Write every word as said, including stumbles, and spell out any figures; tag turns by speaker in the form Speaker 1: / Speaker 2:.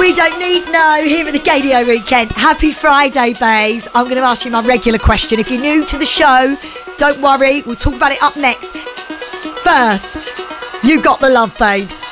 Speaker 1: We don't need no here at the Gaydio Weekend. Happy Friday, babes. I'm going to ask you my regular question. If you're new to the show, don't worry. We'll talk about it up next. First, you got the love, babes.